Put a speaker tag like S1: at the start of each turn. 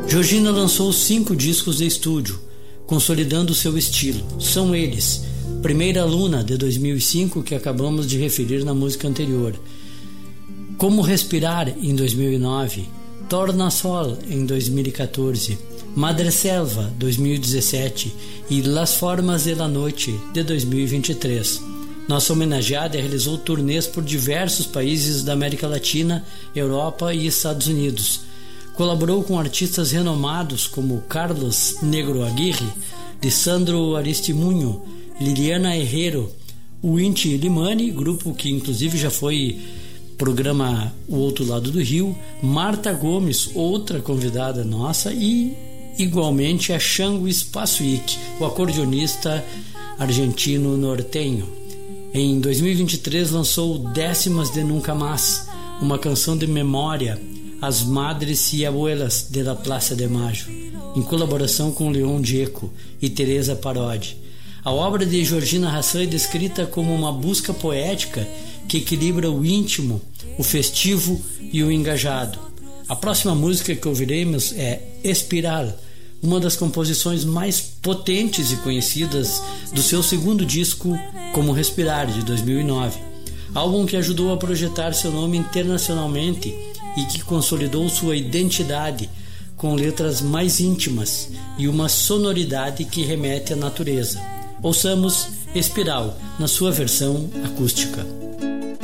S1: Georgina lançou 5 discos de estúdio, consolidando seu estilo. São eles: Primeira Luna, de 2005, que acabamos de referir na música anterior, Como Respirar, em 2009, Torna Sol, em 2014, Madre Selva, 2017 e Las Formas de la Noite, de 2023. Nossa homenageada realizou turnês por diversos países da América Latina, Europa e Estados Unidos. Colaborou com artistas renomados como Carlos Negro Aguirre, Lisandro Aristimuño, Liliana Herrero, o Inti Limani, grupo que inclusive já foi programa O Outro Lado do Rio, Marta Gomes, outra convidada nossa, e igualmente a Xango Spasuik, o acordeonista argentino nortenho. Em 2023 lançou Décimas de Nunca Más, uma canção de memória às madres e abuelas de la Plaza de Mayo, em colaboração com Leon Gieco e Teresa Parodi. A obra de Georgina Hassan é descrita como uma busca poética que equilibra o íntimo, o festivo e o engajado. A próxima música que ouviremos é Espiral, uma das composições mais potentes e conhecidas do seu segundo disco, Como Respirar, de 2009. Álbum que ajudou a projetar seu nome internacionalmente e que consolidou sua identidade com letras mais íntimas e uma sonoridade que remete à natureza. Ouçamos Espiral, na sua versão acústica.